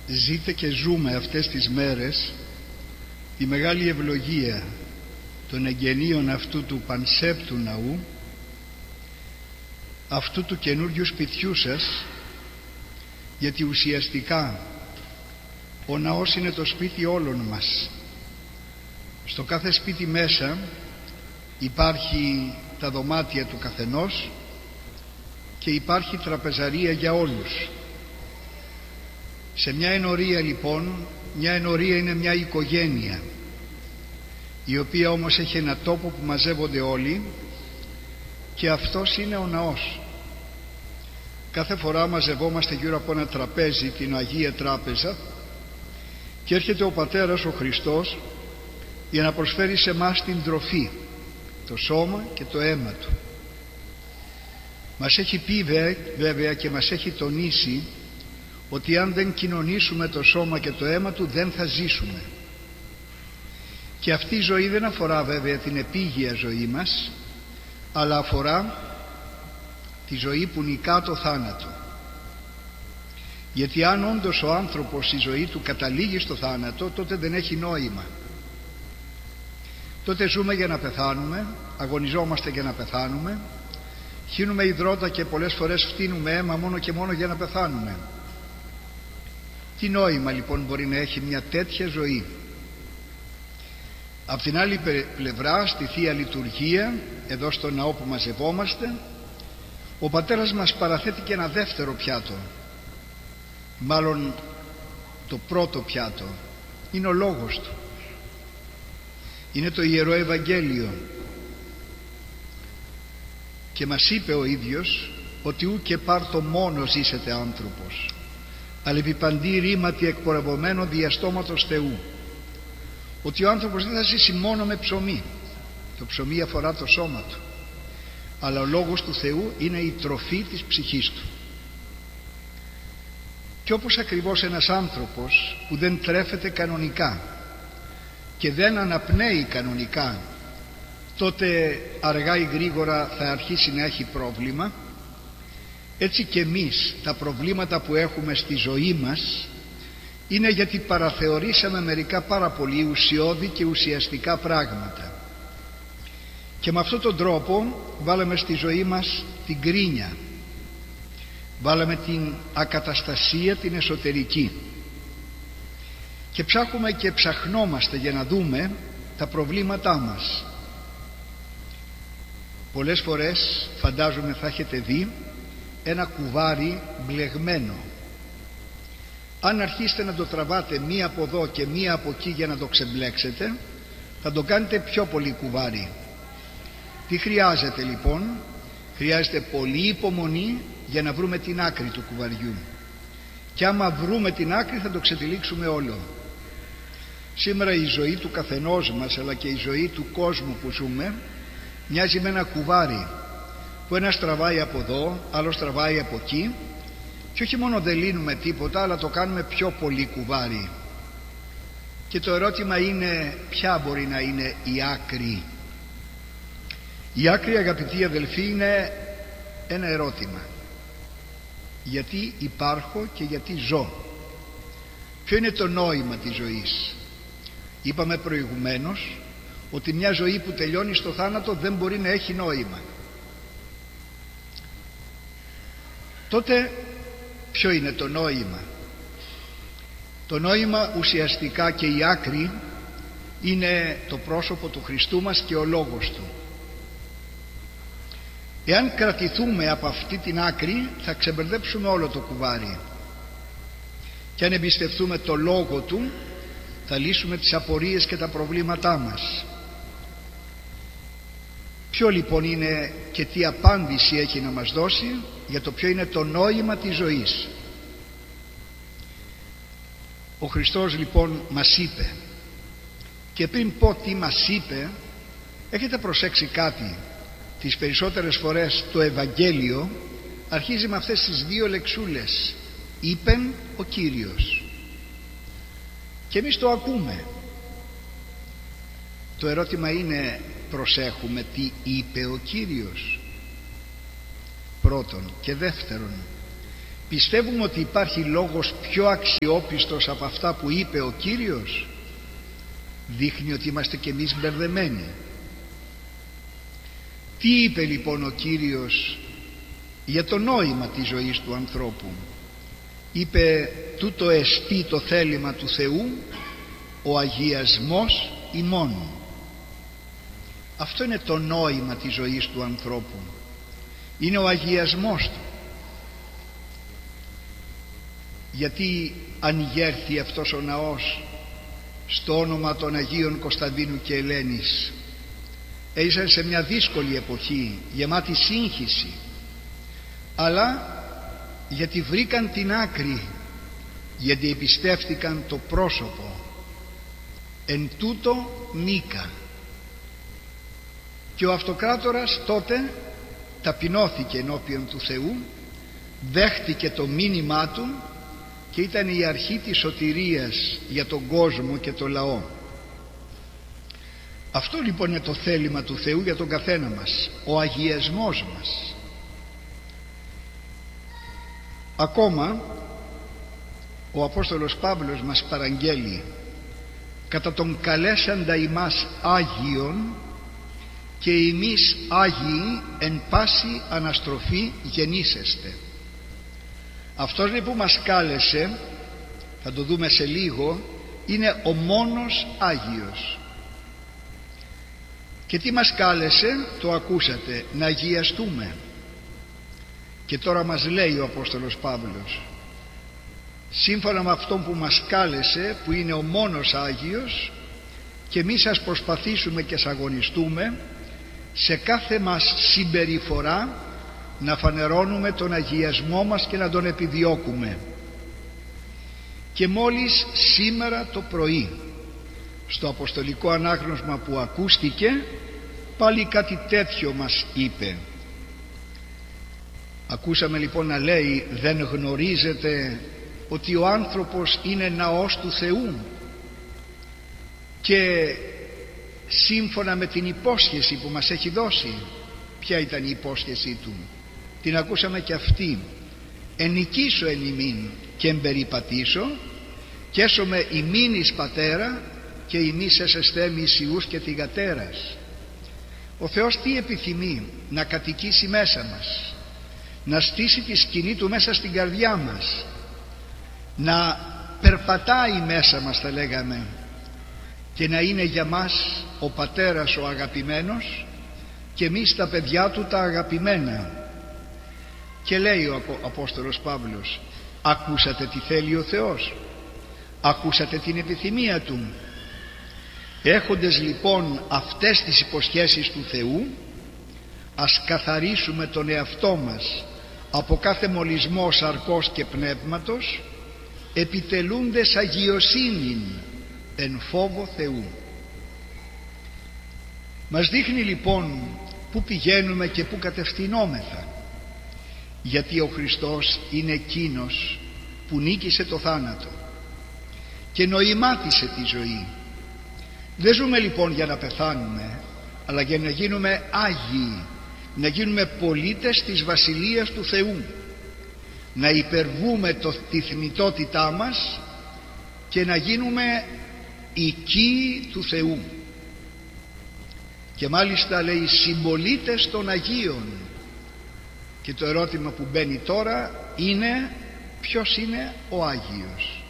Ζείτε και ζούμε αυτές τις μέρες τη μεγάλη ευλογία των εγγενείων αυτού του πανσέπτου ναού, αυτού του καινούριου σπιτιού σας, γιατί ουσιαστικά ο ναός είναι το σπίτι όλων μας. Στο κάθε σπίτι μέσα υπάρχει τα δωμάτια του καθενός και υπάρχει τραπεζαρία για όλους. Σε μια ενορία λοιπόν, μια ενορία είναι μια οικογένεια, η οποία όμως έχει ένα τόπο που μαζεύονται όλοι, και αυτός είναι ο ναός. Κάθε φορά μαζευόμαστε γύρω από ένα τραπέζι, την Αγία Τράπεζα, και έρχεται ο Πατέρας ο Χριστός για να προσφέρει σε μας την τροφή, το σώμα και το αίμα Του. Μας έχει πει βέβαια και μας έχει τονίσει ότι αν δεν κοινωνήσουμε το σώμα και το αίμα Του δεν θα ζήσουμε. Και αυτή η ζωή δεν αφορά βέβαια την επίγεια ζωή μας, αλλά αφορά τη ζωή που νικά το θάνατο. Γιατί αν όντως ο άνθρωπος η ζωή του καταλήγει στο θάνατο, τότε δεν έχει νόημα. Τότε ζούμε για να πεθάνουμε, αγωνιζόμαστε για να πεθάνουμε, χύνουμε υδρότα και πολλές φορές φτύνουμε αίμα μόνο και μόνο για να πεθάνουμε. Τι νόημα λοιπόν μπορεί να έχει μια τέτοια ζωή? Απ' την άλλη πλευρά, στη Θεία Λειτουργία, εδώ στο ναό που μαζευόμαστε, ο Πατέρας μας παραθέτει και ένα δεύτερο πιάτο. Μάλλον το πρώτο πιάτο είναι ο Λόγος Του, είναι το Ιερό Ευαγγέλιο, και μας είπε ο ίδιος ότι ου και πάρτο μόνο ζήσετε άνθρωπος, αλλά επί παντή ρήματι εκπορευωμένο διαστόματος Θεού. Ότι ο άνθρωπος δεν θα ζήσει μόνο με ψωμί, το ψωμί αφορά το σώμα του, αλλά ο Λόγος του Θεού είναι η τροφή της ψυχής του. Και όπως ακριβώς ένας άνθρωπος που δεν τρέφεται κανονικά και δεν αναπνέει κανονικά, τότε αργά ή γρήγορα θα αρχίσει να έχει πρόβλημα, έτσι και εμείς τα προβλήματα που έχουμε στη ζωή μας είναι γιατί παραθεωρήσαμε μερικά πάρα πολύ ουσιώδη και ουσιαστικά πράγματα, και με αυτόν τον τρόπο βάλαμε στη ζωή μας την κρίνια, βάλαμε την ακαταστασία την εσωτερική, και ψάχνουμε και ψαχνόμαστε για να δούμε τα προβλήματά μας. Πολλές φορές φαντάζομαι θα έχετε δει ένα κουβάρι μπλεγμένο. Αν αρχίσετε να το τραβάτε μία από εδώ και μία από εκεί για να το ξεμπλέξετε, θα το κάνετε πιο πολύ κουβάρι. Τι χρειάζεται λοιπόν? Χρειάζεται πολύ υπομονή για να βρούμε την άκρη του κουβαριού, και άμα βρούμε την άκρη θα το ξετυλίξουμε όλο. Σήμερα η ζωή του καθενός μας, αλλά και η ζωή του κόσμου που ζούμε, μοιάζει με ένα κουβάρι που ένας τραβάει από εδώ, άλλος τραβάει από εκεί, και όχι μόνο δεν λύνουμε τίποτα, αλλά το κάνουμε πιο πολύ κουβάρι. Και το ερώτημα είναι, ποια μπορεί να είναι η άκρη? Η άκρη, αγαπητοί αδελφοί, είναι ένα ερώτημα. Γιατί υπάρχω και γιατί ζω? Ποιο είναι το νόημα της ζωής? Είπαμε προηγουμένως ότι μια ζωή που τελειώνει στο θάνατο δεν μπορεί να έχει νόημα. Τότε ποιο είναι το νόημα? Το νόημα ουσιαστικά και η άκρη είναι το πρόσωπο του Χριστού μας και ο Λόγος Του. Εάν κρατηθούμε από αυτή την άκρη θα ξεμπερδέψουμε όλο το κουβάρι, και αν εμπιστευτούμε το Λόγο Του θα λύσουμε τις απορίες και τα προβλήματά μας. Ποιο λοιπόν είναι και τι απάντηση έχει να μας δώσει για το ποιο είναι το νόημα της ζωής? Ο Χριστός λοιπόν μας είπε, και πριν πω τι μας είπε, έχετε προσέξει κάτι? Τις περισσότερες φορές το Ευαγγέλιο αρχίζει με αυτές τις δύο λεξούλες, είπεν ο Κύριος, και εμείς το ακούμε. Το ερώτημα είναι, προσέχουμε τι είπε ο Κύριος? Πρώτον. Και δεύτερον, Πιστεύουμε ότι υπάρχει λόγος πιο αξιόπιστος από αυτά που είπε ο Κύριος? Δείχνει ότι είμαστε κι εμείς μπερδεμένοι. Τι είπε λοιπόν ο Κύριος για το νόημα της ζωής του ανθρώπου? Είπε: τούτο εστί το θέλημα του Θεού, ο αγιασμός ημών. Αυτό είναι το νόημα της ζωής του ανθρώπου, είναι ο αγιασμός του. Γιατί ανηγέρθη αυτός ο ναός στο όνομα των Αγίων Κωνσταντίνου και Ελένης? Έζησαν σε μια δύσκολη εποχή, γεμάτη σύγχυση, αλλά γιατί βρήκαν την άκρη, γιατί εμπιστεύτηκαν το πρόσωπο. Εν τούτο νίκα. Και ο αυτοκράτορας τότε ταπεινώθηκε ενώπιον του Θεού, δέχτηκε το μήνυμά του και ήταν η αρχή της σωτηρίας για τον κόσμο και το λαό. Αυτό λοιπόν είναι το θέλημα του Θεού για τον καθένα μας, ο αγιασμός μας. Ακόμα ο Απόστολος Παύλος μας παραγγέλει: κατά τον καλέσαντα ημάς Άγιον και εμείς Άγιοι εν πάση αναστροφή γεννήσεστε. Αυτός που μας κάλεσε, θα το δούμε σε λίγο, είναι ο μόνος Άγιος. Και τι μας κάλεσε? Το ακούσατε, να αγιαστούμε. Και τώρα μας λέει ο Απόστολος Παύλος, σύμφωνα με αυτόν που μας κάλεσε, που είναι ο μόνος Άγιος, και εμείς ας προσπαθήσουμε και ας αγωνιστούμε σε κάθε μας συμπεριφορά να φανερώνουμε τον αγιασμό μας και να τον επιδιώκουμε. Και μόλις σήμερα το πρωί στο Αποστολικό Ανάγνωσμα που ακούστηκε, πάλι κάτι τέτοιο μας είπε. Ακούσαμε λοιπόν να λέει: δεν γνωρίζετε ότι ο άνθρωπος είναι ναός του Θεού? Και σύμφωνα με την υπόσχεση που μας έχει δώσει, ποια ήταν η υπόσχεσή του? Την ακούσαμε και αυτή: ενικήσω εν ημίν και εμπεριπατήσω και έσομαι ημίν εις πατέρα και ημείς εσεστέ μισιούς και θυγατέρας. Ο Θεός τι επιθυμεί? Να κατοικήσει μέσα μας, να στήσει τη σκηνή του μέσα στην καρδιά μας, να περπατάει μέσα μας, θα λέγαμε, και να είναι για μας ο πατέρας ο αγαπημένος και εμείς τα παιδιά του τα αγαπημένα. Και λέει ο Απόστολος Παύλος: ακούσατε τι θέλει ο Θεός? Ακούσατε την επιθυμία του? Έχοντες λοιπόν αυτές τις υποσχέσεις του Θεού, ας καθαρίσουμε τον εαυτό μας από κάθε μολυσμό σαρκός και πνεύματος, επιτελούντες αγιοσύνην εν φόβο Θεού. Μας δείχνει λοιπόν πού πηγαίνουμε και πού κατευθυνόμεθα, γιατί ο Χριστός είναι εκείνος που νίκησε το θάνατο και νοημάτισε τη ζωή. Δεν ζούμε λοιπόν για να πεθάνουμε, αλλά για να γίνουμε Άγιοι, να γίνουμε πολίτες της Βασιλείας του Θεού, να υπερβούμε τη θνητότητά μας και να γίνουμε οικοί του Θεού. Και μάλιστα λέει συμπολίτες των Αγίων. Και το ερώτημα που μπαίνει τώρα είναι: ποιος είναι ο Άγιος?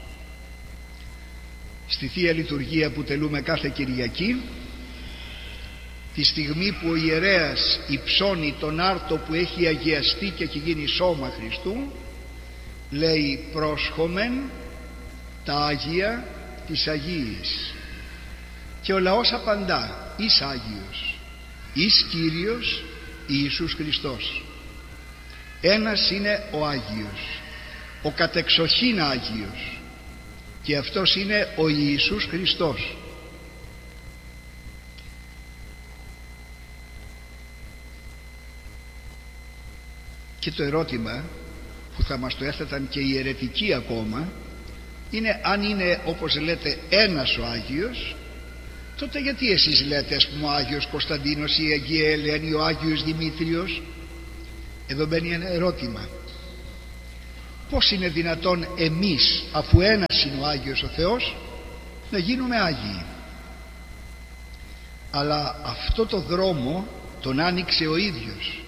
Στη Θεία Λειτουργία που τελούμε κάθε Κυριακή, τη στιγμή που ο ιερέας υψώνει τον άρτο που έχει αγιαστεί και έχει γίνει σώμα Χριστού, λέει: πρόσχομεν τα Άγια της Αγίης. Και ο λαός απαντά: εις Άγιος, εις Κύριος Ιησούς Χριστός. Ένας είναι ο Άγιος, ο κατεξοχήν Άγιος, και αυτός είναι ο Ιησούς Χριστός. Και το ερώτημα που θα μας το έθεταν και οι αιρετικοί ακόμα είναι: αν είναι, όπως λέτε, ένας ο Άγιος, τότε γιατί εσείς λέτε, ας πούμε, ο Άγιος Κωνσταντίνος, η Αγία Ελένη, ο Άγιος Δημήτριος? Εδώ μπαίνει ένα ερώτημα. Πώς είναι δυνατόν εμείς, αφού ένας είναι ο Άγιος ο Θεός, να γίνουμε Άγιοι? Αλλά αυτό το δρόμο τον άνοιξε ο ίδιος.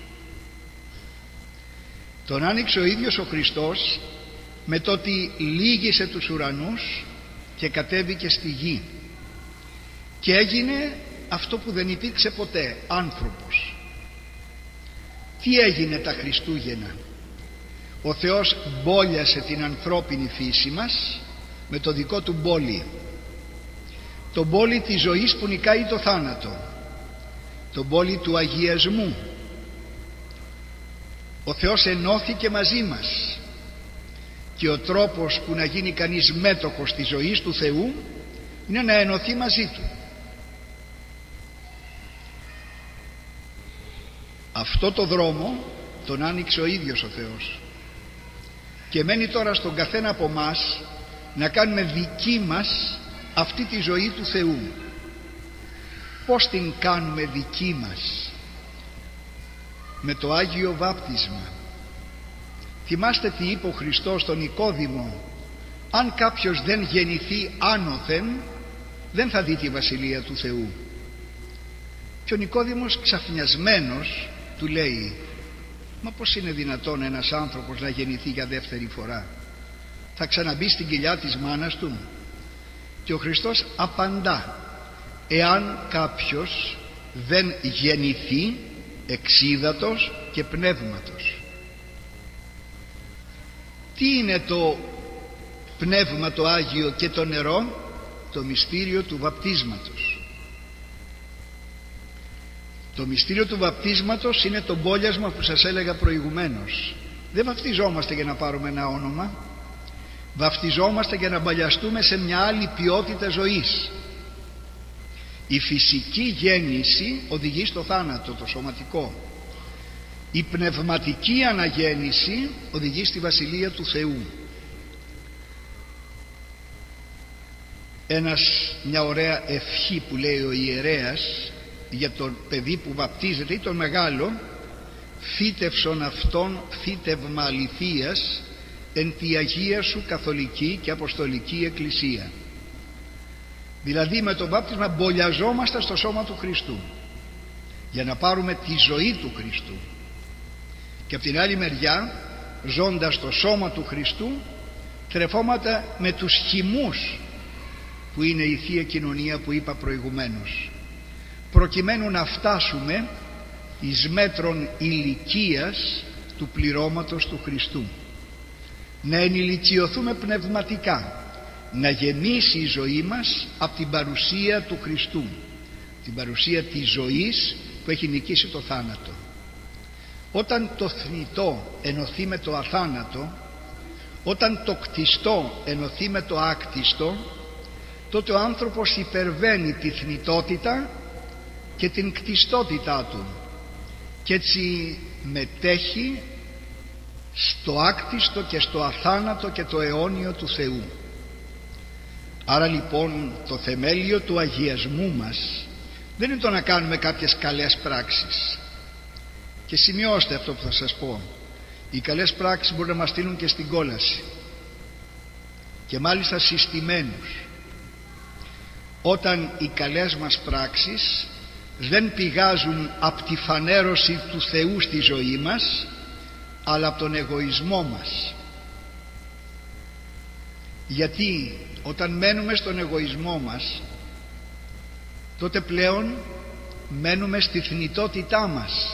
Τον άνοιξε ο ίδιος ο Χριστός με το ότι λύγησε τους ουρανούς και κατέβηκε στη γη και έγινε αυτό που δεν υπήρξε ποτέ, άνθρωπος. Τι έγινε τα Χριστούγεννα? Ο Θεός μπόλιασε την ανθρώπινη φύση μας με το δικό του μπόλι, το μπόλι της ζωής που νικάει το θάνατο, το μπόλι του αγιασμού. Ο Θεός ενώθηκε μαζί μας και ο τρόπος που να γίνει κανείς μέτοχος της ζωής του Θεού είναι να ενωθεί μαζί του. Αυτό το δρόμο τον άνοιξε ο ίδιος ο Θεός και μένει τώρα στον καθένα από μας να κάνουμε δική μας αυτή τη ζωή του Θεού. Πώς την κάνουμε δική μας? Με το Άγιο Βάπτισμα. Θυμάστε τι είπε ο Χριστός στον Νικόδημο: αν κάποιος δεν γεννηθεί άνωθεν, δεν θα δει τη Βασιλεία του Θεού. Και ο Νικόδημος ξαφνιασμένος του λέει: μα πώς είναι δυνατόν ένας άνθρωπος να γεννηθεί για δεύτερη φορά? Θα ξαναμπεί στην κοιλιά της μάνας του? Και ο Χριστός απαντά: εάν κάποιος δεν γεννηθεί εξίδατος και πνεύματος. Τι είναι το πνεύμα το Άγιο και το νερό? Το μυστήριο του βαπτίσματος. Το μυστήριο του βαπτίσματος είναι το μπόλιασμα που σας έλεγα προηγουμένως. Δεν βαπτιζόμαστε για να πάρουμε ένα όνομα, βαπτιζόμαστε για να μπαλιαστούμε σε μια άλλη ποιότητα ζωής. Η φυσική γέννηση οδηγεί στο θάνατο, το σωματικό. Η πνευματική αναγέννηση οδηγεί στη Βασιλεία του Θεού. Μια ωραία ευχή που λέει ο ιερέας για το παιδί που βαπτίζεται ή τον μεγάλο: φύτευσον αυτόν φύτευμα αληθείας εν τη Αγία σου καθολική και αποστολική εκκλησία. Δηλαδή με το βάπτισμα μπολιαζόμαστε στο σώμα του Χριστού για να πάρουμε τη ζωή του Χριστού, και από την άλλη μεριά, ζώντας το σώμα του Χριστού, τρεφόμαστε με τους χυμούς που είναι η Θεία Κοινωνία που είπα προηγουμένως, προκειμένου να φτάσουμε εις μέτρον ηλικίας του πληρώματος του Χριστού, να ενηλικιωθούμε πνευματικά, να γεμίσει η ζωή μας από την παρουσία του Χριστού, την παρουσία της ζωής που έχει νικήσει το θάνατο. Όταν το θνητό ενωθεί με το αθάνατο, όταν το κτιστό ενωθεί με το άκτιστο, τότε ο άνθρωπος υπερβαίνει τη θνητότητα και την κτιστότητά του και έτσι μετέχει στο άκτιστο και στο αθάνατο και το αιώνιο του Θεού. Άρα λοιπόν το θεμέλιο του αγιασμού μας δεν είναι το να κάνουμε κάποιες καλές πράξεις. Και σημειώστε αυτό που θα σας πω: οι καλές πράξεις μπορούν να μας στείλουν και στην κόλαση, και μάλιστα συστημένους, όταν οι καλές μας πράξεις δεν πηγάζουν από τη φανέρωση του Θεού στη ζωή μας, αλλά από τον εγωισμό μας. Γιατί όταν μένουμε στον εγωισμό μας, τότε πλέον μένουμε στη θνητότητά μας.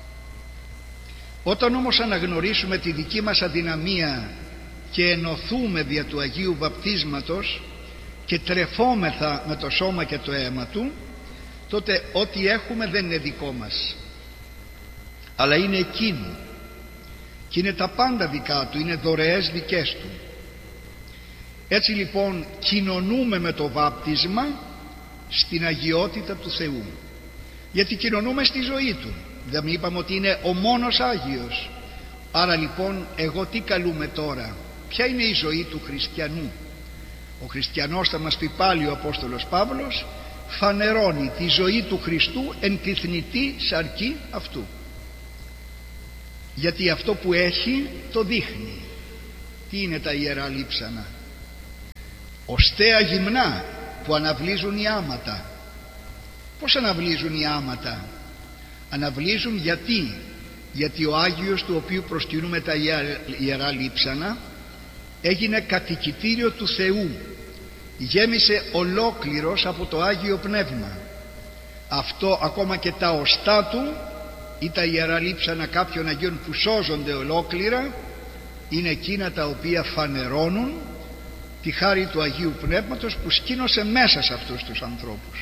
Όταν όμως αναγνωρίσουμε τη δική μας αδυναμία και ενωθούμε δια του Αγίου Βαπτίσματος και τρεφόμεθα με το σώμα και το αίμα του, τότε ό,τι έχουμε δεν είναι δικό μας, αλλά είναι εκείνου, και είναι τα πάντα δικά του, είναι δωρεές δικές του. Έτσι λοιπόν κοινωνούμε με το βάπτισμα στην αγιότητα του Θεού, γιατί κοινωνούμε στη ζωή του. Δεν είπαμε ότι είναι ο μόνος Άγιος? Άρα λοιπόν εγώ τι καλούμε τώρα? Ποια είναι η ζωή του χριστιανού? Ο χριστιανός, θα μας πει πάλι ο Απόστολος Παύλος, φανερώνει τη ζωή του Χριστού εν τη θνητή σαρκή αυτού, γιατί αυτό που έχει το δείχνει. Τι είναι τα ιερά λείψανα? Οσταία γυμνά που αναβλύζουν οι άματα. Πώς αναβλύζουν οι άματα? Αναβλύζουν γιατί ο Άγιος, του οποίου προσκυνούμε τα ιερά λείψανα, έγινε κατοικητήριο του Θεού, γέμισε ολόκληρος από το Άγιο Πνεύμα. Αυτό ακόμα και τα οστά του ή τα ιερά λείψανα κάποιων Αγίων που σώζονται ολόκληρα είναι εκείνα τα οποία φανερώνουν τη χάρη του Αγίου Πνεύματος που σκήνωσε μέσα σε αυτούς τους ανθρώπους.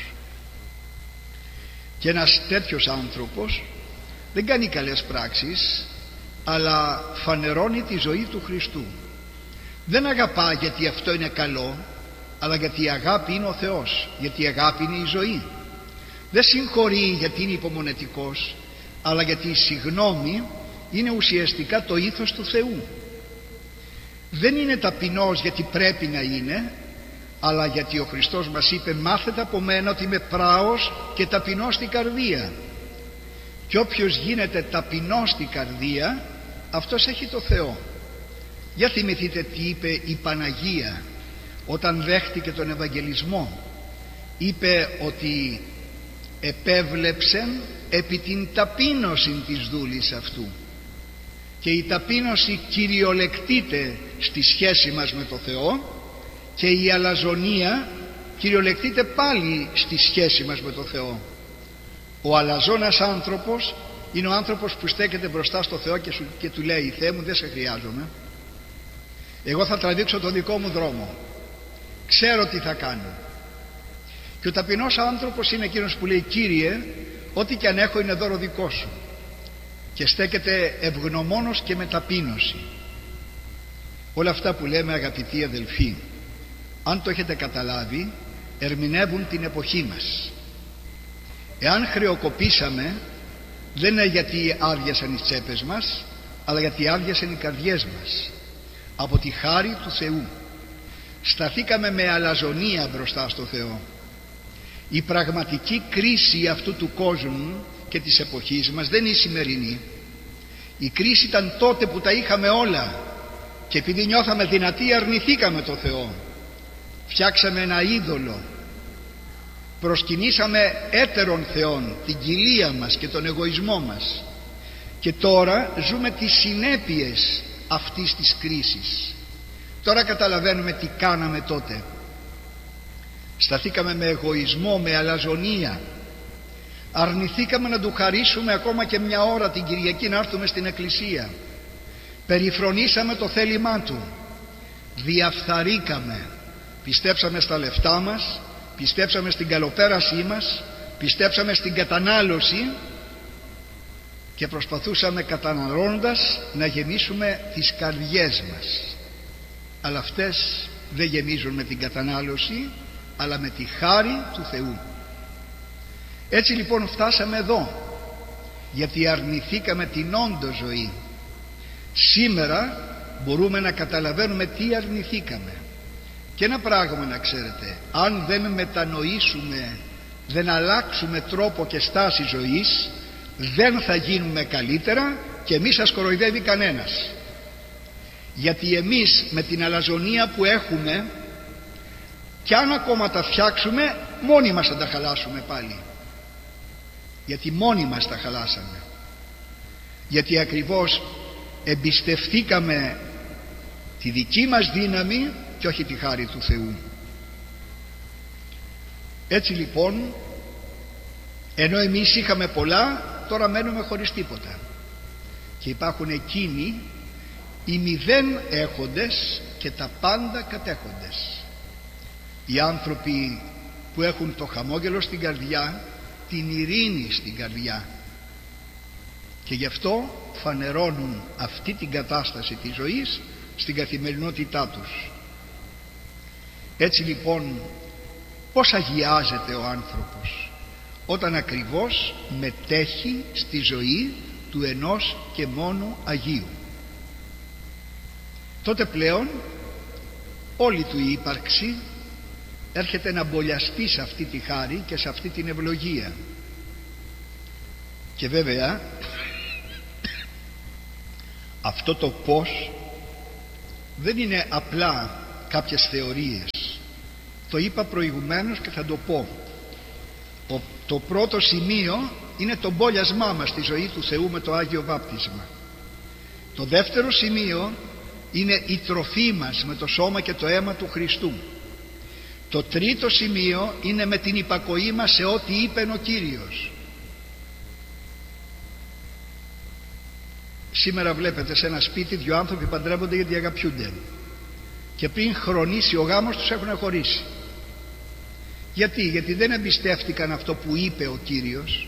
Και ένας τέτοιος άνθρωπος δεν κάνει καλές πράξεις, αλλά φανερώνει τη ζωή του Χριστού. Δεν αγαπά γιατί αυτό είναι καλό, αλλά γιατί η αγάπη είναι ο Θεός, γιατί η αγάπη είναι η ζωή. Δεν συγχωρεί γιατί είναι υπομονετικός, αλλά γιατί η συγνώμη είναι ουσιαστικά το ήθος του Θεού. Δεν είναι ταπεινός γιατί πρέπει να είναι, αλλά γιατί ο Χριστός μας είπε «Μάθετε από μένα ότι είμαι πράος και ταπεινός στην καρδία». Και όποιος γίνεται ταπεινός στην καρδία, αυτός έχει το Θεό. Για θυμηθείτε τι είπε η Παναγία όταν δέχτηκε τον Ευαγγελισμό. Είπε ότι επέβλεψεν επί την ταπείνωση της δούλης αυτού. Και η ταπείνωση κυριολεκτείται στη σχέση μας με το Θεό, και η αλαζονία κυριολεκτείται πάλι στη σχέση μας με το Θεό. Ο αλαζόνας άνθρωπος είναι ο άνθρωπος που στέκεται μπροστά στο Θεό και του λέει «Θεέ μου, δεν σε χρειάζομαι, εγώ θα τραβήξω τον δικό μου δρόμο, ξέρω τι θα κάνω». Και ο ταπεινός άνθρωπος είναι εκείνος που λέει «Κύριε, ό,τι και αν έχω είναι δώρο δικό σου», και στέκεται ευγνωμόνος και με ταπείνωση. Όλα αυτά που λέμε, αγαπητοί αδελφοί, αν το έχετε καταλάβει, ερμηνεύουν την εποχή μας. Εάν χρεοκοπήσαμε, δεν είναι γιατί άδειασαν οι τσέπες μας, αλλά γιατί άδειασαν οι καρδιές μας από τη χάρη του Θεού. Σταθήκαμε με αλαζονία μπροστά στο Θεό. Η πραγματική κρίση αυτού του κόσμου και της εποχής μας δεν είναι η σημερινή. Η κρίση ήταν τότε που τα είχαμε όλα και επειδή νιώθαμε δυνατοί αρνηθήκαμε το Θεό. Φτιάξαμε ένα είδωλο, προσκυνήσαμε έτερων θεών, την κοιλία μας και τον εγωισμό μας, και τώρα ζούμε τις συνέπειες αυτής της κρίσης. Τώρα καταλαβαίνουμε τι κάναμε τότε. Σταθήκαμε με εγωισμό, με αλαζονία, αρνηθήκαμε να του χαρίσουμε ακόμα και μια ώρα την Κυριακή να έρθουμε στην εκκλησία, περιφρονήσαμε το θέλημά του, διαφθαρήκαμε, πιστέψαμε στα λεφτά μας, πιστέψαμε στην καλοπέρασή μας, πιστέψαμε στην κατανάλωση και προσπαθούσαμε καταναλώνοντας να γεμίσουμε τις καρδιές μας, αλλά αυτές δεν γεμίζουν με την κατανάλωση, αλλά με τη χάρη του Θεού. Έτσι λοιπόν φτάσαμε εδώ, γιατί αρνηθήκαμε την όντως ζωή. Σήμερα μπορούμε να καταλαβαίνουμε τι αρνηθήκαμε. Και ένα πράγμα να ξέρετε, αν δεν μετανοήσουμε, δεν αλλάξουμε τρόπο και στάση ζωής, δεν θα γίνουμε καλύτερα και εμείς σας κοροϊδεύει κανένας. Γιατί εμείς με την αλαζονία που έχουμε, και αν ακόμα τα φτιάξουμε, μόνοι μας θα τα χαλάσουμε πάλι. Γιατί μόνοι μας τα χαλάσαμε. Γιατί ακριβώς εμπιστευτήκαμε τη δική μας δύναμη και όχι τη χάρη του Θεού. Έτσι λοιπόν, ενώ εμείς είχαμε πολλά, τώρα μένουμε χωρίς τίποτα. Και υπάρχουν εκείνοι οι μηδέν έχοντες και τα πάντα κατέχοντες. Οι άνθρωποι που έχουν το χαμόγελο στην καρδιά, την ειρήνη στην καρδιά, και γι' αυτό φανερώνουν αυτή την κατάσταση της ζωής στην καθημερινότητά τους. Έτσι λοιπόν, πώς αγιάζεται ο άνθρωπος? Όταν ακριβώς μετέχει στη ζωή του ενός και μόνου Αγίου. Τότε πλέον όλη του η ύπαρξη έρχεται να μπολιαστεί σε αυτή τη χάρη και σε αυτή την ευλογία. Και βέβαια αυτό το πώς δεν είναι απλά κάποιες θεωρίες. Το είπα προηγουμένως και θα το πω. Το πρώτο σημείο είναι το μπόλιασμά μας στη ζωή του Θεού με το Άγιο Βάπτισμα. Το δεύτερο σημείο είναι η τροφή μας με το σώμα και το αίμα του Χριστού. Το τρίτο σημείο είναι με την υπακοή μας σε ό,τι είπε ο Κύριος. Σήμερα βλέπετε σε ένα σπίτι δύο άνθρωποι παντρεύονται γιατί αγαπιούνται και πριν χρονίσει ο γάμος τους έχουν χωρίσει. Γιατί δεν εμπιστεύτηκαν αυτό που είπε ο Κύριος.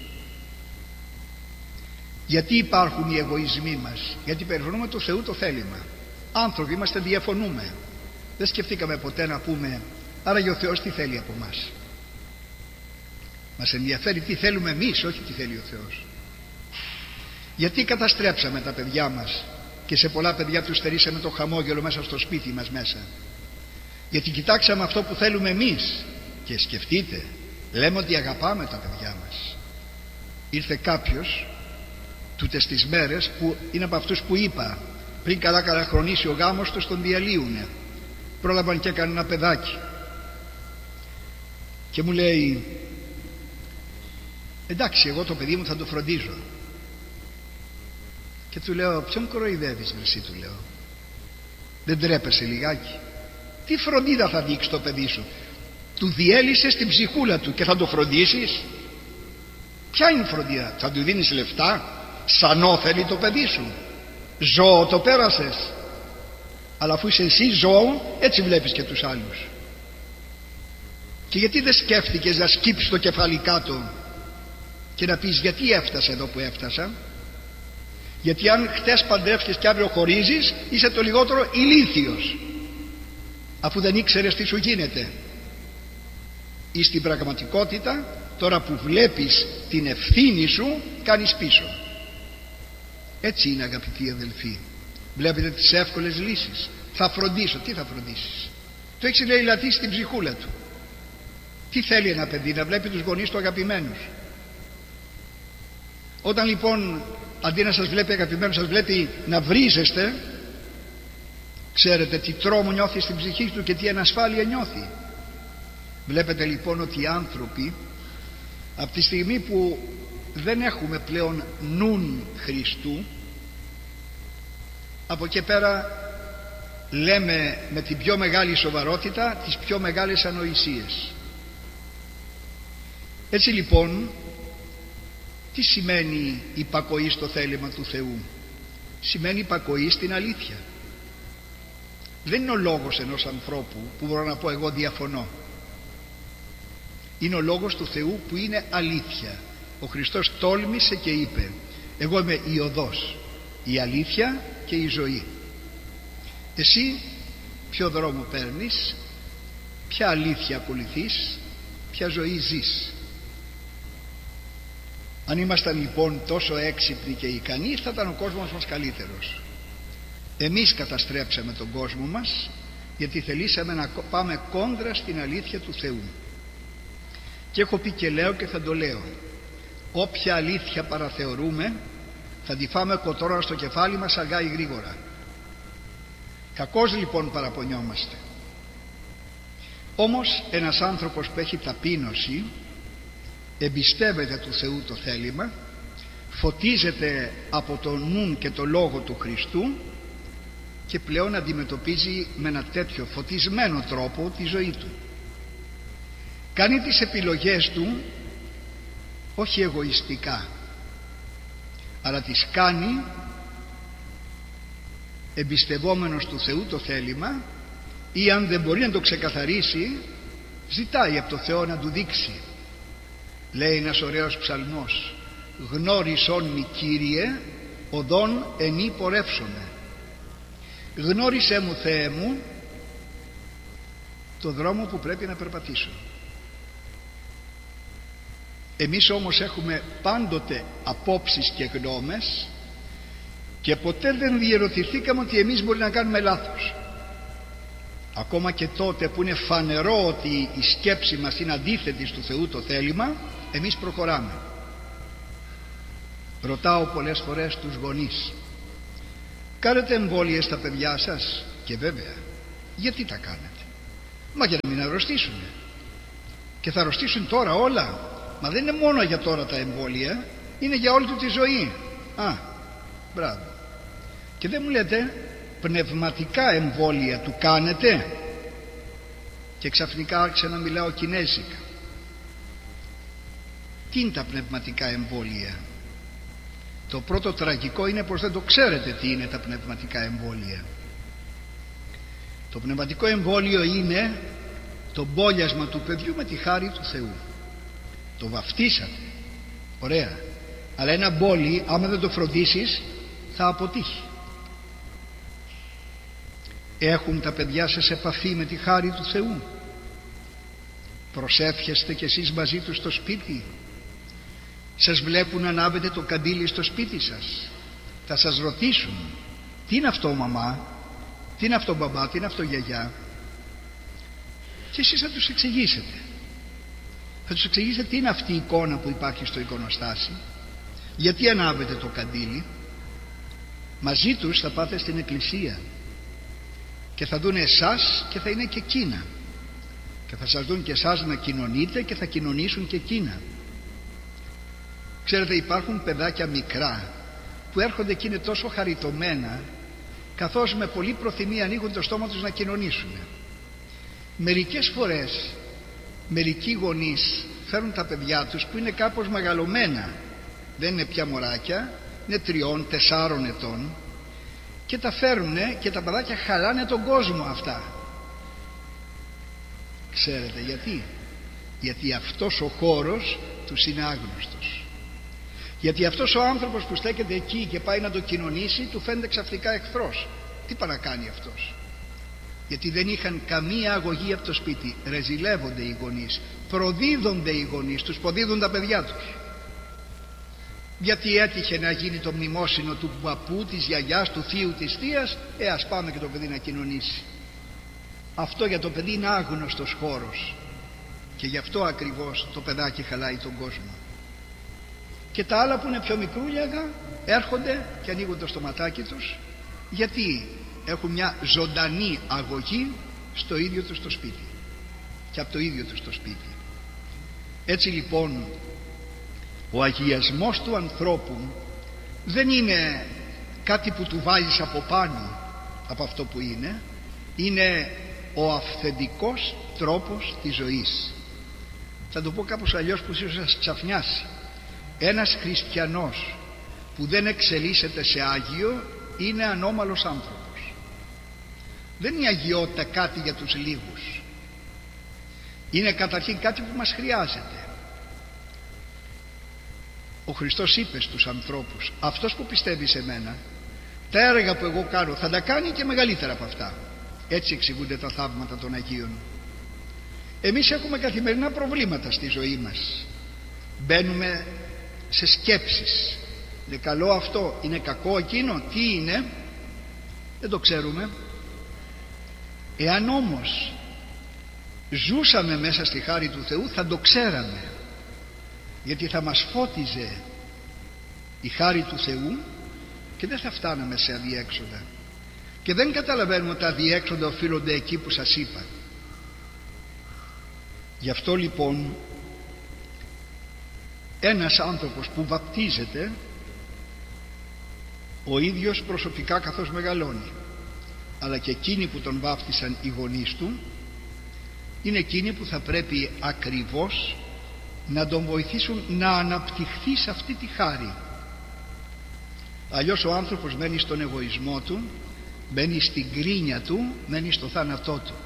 Γιατί υπάρχουν οι εγωισμοί μας? Γιατί περιφρονούμε του Θεού το θέλημα. Άνθρωποι είμαστε, διαφωνούμε. Δεν σκεφτήκαμε ποτέ να πούμε άραγε ο Θεός τι θέλει από μας. Μας ενδιαφέρει τι θέλουμε εμείς, όχι τι θέλει ο Θεός. Γιατί καταστρέψαμε τα παιδιά μας και σε πολλά παιδιά τους στερήσαμε το χαμόγελο μέσα στο σπίτι μας μέσα? Γιατί κοιτάξαμε αυτό που θέλουμε εμείς. Και σκεφτείτε, λέμε ότι αγαπάμε τα παιδιά μας. Ήρθε κάποιος τούτες τις μέρες που είναι από αυτούς που είπα πριν καλά χρονίσει ο γάμος τους, τον διαλύουνε. Πρόλαβαν και έκανε ένα παιδάκι και μου λέει εντάξει, εγώ το παιδί μου θα το φροντίζω. Και του λέω ποιον κοροϊδεύεις εσύ? Του λέω δεν τρέπεσαι λιγάκι? Τι φροντίδα θα δείξει το παιδί σου? Του διέλυσες την ψυχούλα του και θα το φροντίσεις? Ποια είναι η φροντίδα? Θα του δίνεις λεφτά? Σανό θέλει το παιδί σου? Ζώο το πέρασες? Αλλά αφού είσαι εσύ ζώο, έτσι βλέπεις και τους άλλους. Και γιατί δεν σκέφτηκες να σκύψεις το κεφάλι κάτω και να πεις γιατί έφτασα εδώ που έφτασα? Γιατί αν χτες παντρεύτηκες και αύριο χωρίζεις, είσαι το λιγότερο ηλίθιος, αφού δεν ήξερες τι σου γίνεται. Ή στην πραγματικότητα, τώρα που βλέπεις την ευθύνη σου, κάνεις πίσω. Έτσι είναι, αγαπητοί αδελφοί. Βλέπετε τις εύκολες λύσεις. Θα φροντίσω. Τι θα φροντίσεις? Το έχεις λαιλατήσει στην ψυχούλα του. Τι θέλει ένα παιδί? Να βλέπει τους γονείς του αγαπημένους. Όταν λοιπόν αντί να σας βλέπει αγαπημένους, σας βλέπει να βρίζεστε, ξέρετε τι τρόμο νιώθει στην ψυχή του και τι ανασφάλεια νιώθει. Βλέπετε λοιπόν ότι οι άνθρωποι από τη στιγμή που δεν έχουμε πλέον νουν Χριστού, από εκεί πέρα λέμε με την πιο μεγάλη σοβαρότητα τις πιο μεγάλες ανοησίες. Έτσι λοιπόν, τι σημαίνει υπακοή στο θέλημα του Θεού? Σημαίνει υπακοή στην αλήθεια. Δεν είναι ο λόγος ενός ανθρώπου που μπορώ να πω εγώ διαφωνώ. Είναι ο λόγος του Θεού που είναι αλήθεια. Ο Χριστός τόλμησε και είπε εγώ είμαι η οδός, η αλήθεια και η ζωή. Εσύ ποιο δρόμο παίρνεις? Ποια αλήθεια ακολουθείς? Ποια ζωή ζεις? Αν ήμασταν λοιπόν τόσο έξυπνοι και ικανοί, θα ήταν ο κόσμος μας καλύτερος. Εμείς καταστρέψαμε τον κόσμο μας γιατί θελήσαμε να πάμε κόντρα στην αλήθεια του Θεού. Και έχω πει και λέω και θα το λέω, όποια αλήθεια παραθεωρούμε θα τη φάμε κοτόρα στο κεφάλι μας αργά ή γρήγορα. Κακώς λοιπόν παραπονιόμαστε. Όμως ένας άνθρωπος που έχει ταπείνωση εμπιστεύεται του Θεού το θέλημα, φωτίζεται από το νουν και το λόγο του Χριστού και πλέον αντιμετωπίζει με ένα τέτοιο φωτισμένο τρόπο τη ζωή του. Κάνει τις επιλογές του όχι εγωιστικά, αλλά τις κάνει εμπιστευόμενος του Θεού το θέλημα, ή αν δεν μπορεί να το ξεκαθαρίσει ζητάει από το Θεό να του δείξει. Λέει ένας ωραίος ψαλμός, γνώρισόν μη Κύριε οδόν ενή πορεύσομαι. Γνώρισέ μου Θεέ μου το δρόμο που πρέπει να περπατήσω. Εμείς όμως έχουμε πάντοτε απόψεις και γνώμες και ποτέ δεν διερωτηθήκαμε ότι εμείς μπορεί να κάνουμε λάθος. Ακόμα και τότε που είναι φανερό ότι η σκέψη μας είναι αντίθετη στο Θεού το θέλημα, εμείς προχωράμε. Ρωτάω πολλές φορές τους γονείς, κάνετε εμβόλια στα παιδιά σας? Και βέβαια, γιατί τα κάνετε? Μα για να μην αρρωστήσουν. Και θα αρρωστήσουν τώρα όλα. Μα δεν είναι μόνο για τώρα τα εμβόλια, είναι για όλη του τη ζωή. Μπράβο. Και δεν μου λέτε πνευματικά εμβόλια του κάνετε? Και ξαφνικά άρχισα να μιλάω κινέζικα. Τι είναι τα πνευματικά εμβόλια? Το πρώτο τραγικό είναι πως δεν το ξέρετε τι είναι τα πνευματικά εμβόλια. Το πνευματικό εμβόλιο είναι το μπόλιασμα του παιδιού με τη χάρη του Θεού. Το βαφτίσατε, ωραία, αλλά ένα μπόλι άμα δεν το φροντίσεις θα αποτύχει. Έχουν τα παιδιά σας επαφή με τη χάρη του Θεού? Προσεύχεστε κι εσείς μαζί τους στο σπίτι? Σας βλέπουν να ανάβετε το καντήλι στο σπίτι σας? Θα σας ρωτήσουν, τι είναι αυτό μαμά, τι είναι αυτό μπαμπά, τι είναι αυτό γιαγιά? Και εσείς θα τους εξηγήσετε. Θα τους εξηγήσετε τι είναι αυτή η εικόνα που υπάρχει στο εικονοστάσι, γιατί ανάβετε το καντήλι. Μαζί τους θα πάτε στην εκκλησία και θα δουν εσάς και θα είναι και εκείνα, και θα σας δουν και εσάς να κοινωνείτε και θα κοινωνήσουν και εκείνα. Ξέρετε, υπάρχουν παιδάκια μικρά που έρχονται και είναι τόσο χαριτωμένα, καθώς με πολύ προθυμία ανοίγουν το στόμα τους να κοινωνήσουν. Μερικές φορές μερικοί γονείς φέρουν τα παιδιά τους που είναι κάπως μεγαλωμένα, δεν είναι πια μωράκια, είναι 3-4 ετών, και τα φέρουνε και τα παιδάκια χαλάνε τον κόσμο αυτά. Ξέρετε γιατί? Γιατί αυτός ο χώρος τους είναι άγνωστος. Γιατί αυτός ο άνθρωπος που στέκεται εκεί και πάει να το κοινωνήσει, του φαίνεται ξαφνικά εχθρός. Τι παρακάνει αυτός? Γιατί δεν είχαν καμία αγωγή από το σπίτι. Ρεζιλεύονται οι γονείς, προδίδονται οι γονείς, τους προδίδουν τα παιδιά τους. Γιατί έτυχε να γίνει το μνημόσυνο του παππού, της γιαγιάς, του θείου, της θείας, ας πάμε και το παιδί να κοινωνήσει. Αυτό για το παιδί είναι άγνωστος χώρος, και γι' αυτό ακριβώς το παιδάκι χαλάει τον κόσμο. Και τα άλλα που είναι πιο μικρούλιαγα έρχονται και ανοίγουν το στοματάκι τους, γιατί έχουν μια ζωντανή αγωγή στο ίδιο τους το σπίτι και από το ίδιο τους το σπίτι. Έτσι λοιπόν ο αγιασμός του ανθρώπου δεν είναι κάτι που του βάζεις από πάνω από αυτό που είναι, είναι ο αυθεντικός τρόπος της ζωής. Θα το πω κάπως αλλιώς που ίσως σας ξαφνιάσει. Ένας χριστιανός που δεν εξελίσσεται σε άγιο είναι ανώμαλος άνθρωπος. Δεν είναι η αγιότητα κάτι για τους λίγους, είναι καταρχήν κάτι που μας χρειάζεται. Ο Χριστός είπε στους ανθρώπους, αυτός που πιστεύει σε μένα, τα έργα που εγώ κάνω θα τα κάνει και μεγαλύτερα από αυτά. Έτσι εξηγούνται τα θαύματα των Αγίων. Εμείς έχουμε καθημερινά προβλήματα στη ζωή μας. Μπαίνουμε σε σκέψεις, είναι καλό αυτό, είναι κακό εκείνο, τι είναι, δεν το ξέρουμε. Εάν όμως ζούσαμε μέσα στη χάρη του Θεού θα το ξέραμε, γιατί θα μας φώτιζε η χάρη του Θεού και δεν θα φτάναμε σε αδιέξοδα. Και δεν καταλαβαίνουμε ότι τα αδιέξοδα οφείλονται εκεί που σας είπα. Γι' αυτό λοιπόν ένας άνθρωπος που βαπτίζεται ο ίδιος προσωπικά καθώς μεγαλώνει, αλλά και εκείνοι που τον βάφτισαν οι γονείς του, είναι εκείνοι που θα πρέπει ακριβώς να τον βοηθήσουν να αναπτυχθεί σε αυτή τη χάρη. Αλλιώς ο άνθρωπος μένει στον εγωισμό του, μένει στην κρίνια του, μένει στο θάνατό του.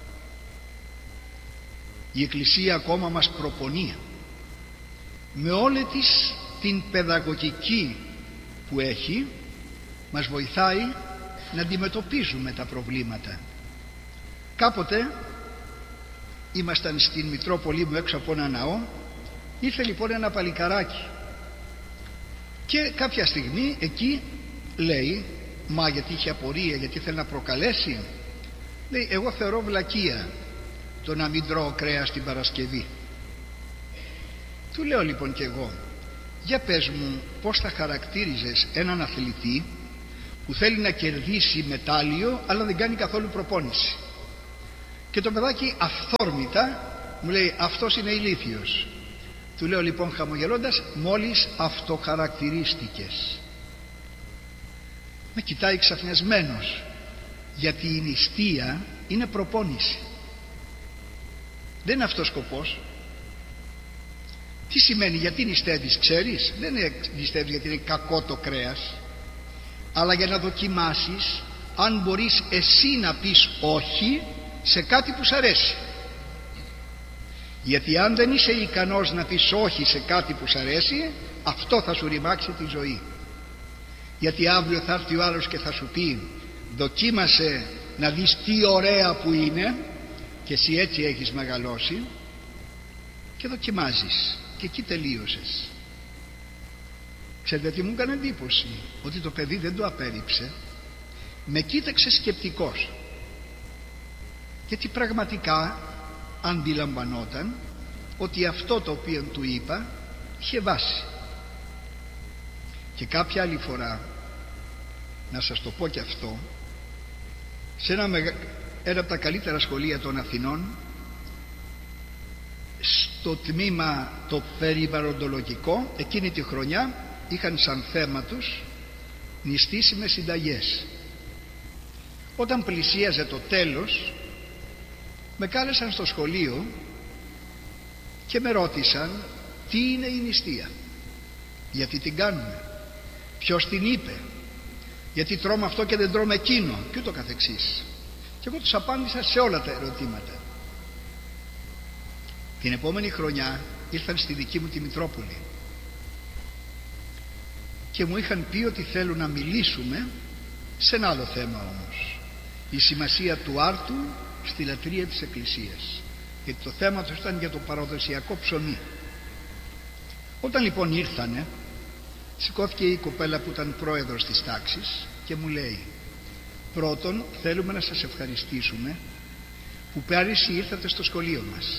Η Εκκλησία ακόμα μας προπονεί με όλη της την παιδαγωγική που έχει, μας βοηθάει να αντιμετωπίζουμε τα προβλήματα. Κάποτε ήμασταν στην Μητρόπολη μου έξω από ένα ναό, ήρθε λοιπόν ένα παλικαράκι και κάποια στιγμή εκεί λέει, μα γιατί είχε απορία, γιατί θέλει να προκαλέσει, λέει, εγώ θεωρώ βλακεία το να μην τρώω κρέας την Παρασκευή. Του λέω λοιπόν και εγώ, για πες μου πώς θα χαρακτήριζες έναν αθλητή που θέλει να κερδίσει μετάλλιο αλλά δεν κάνει καθόλου προπόνηση. Και το παιδάκι αυθόρμητα μου λέει αυτός είναι ηλίθιος. Του λέω λοιπόν χαμογελώντας, μόλις αυτοχαρακτηρίστηκες. Με κοιτάει ξαφνιασμένος, γιατί η νηστεία είναι προπόνηση, δεν είναι αυτός σκοπός. Τι σημαίνει γιατί νηστεύεις, ξέρεις? Δεν νηστεύεις γιατί είναι κακό το κρέας, αλλά για να δοκιμάσεις αν μπορείς εσύ να πεις όχι σε κάτι που σ' αρέσει. Γιατί αν δεν είσαι ικανός να πεις όχι σε κάτι που σ' αρέσει, αυτό θα σου ρημάξει τη ζωή. Γιατί αύριο θα έρθει ο άλλος και θα σου πει δοκίμασε να δεις τι ωραία που είναι, και εσύ έτσι έχεις μεγαλώσει και δοκιμάζεις και εκεί τελείωσες. Ξέρετε τι μου έκανε εντύπωση? Ότι το παιδί δεν το απέρριψε, με κοίταξε σκεπτικός, γιατί πραγματικά αντιλαμβανόταν ότι αυτό το οποίο του είπα είχε βάση. Και κάποια άλλη φορά, να σας το πω και αυτό, σε ένα από τα καλύτερα σχολεία των Αθηνών, στο τμήμα το περιβαλλοντολογικό, εκείνη τη χρονιά είχαν σαν θέμα τους νηστίσιμες συνταγές. Όταν πλησίαζε το τέλος, με κάλεσαν στο σχολείο και με ρώτησαν τι είναι η νηστεία, γιατί την κάνουμε, ποιος την είπε, γιατί τρώμε αυτό και δεν τρώμε εκείνο και ούτω καθεξής. Και εγώ τους απάντησα σε όλα τα ερωτήματα. Την επόμενη χρονιά ήρθαν στη δική μου τη Μητρόπολη και μου είχαν πει ότι θέλουν να μιλήσουμε σε ένα άλλο θέμα όμως, η σημασία του άρτου στη λατρεία της Εκκλησίας, γιατί το θέμα του ήταν για το παραδοσιακό ψωμί. Όταν λοιπόν ήρθανε, σηκώθηκε η κοπέλα που ήταν πρόεδρος της τάξης και μου λέει, πρώτον θέλουμε να σας ευχαριστήσουμε που πέρυσι ήρθατε στο σχολείο μας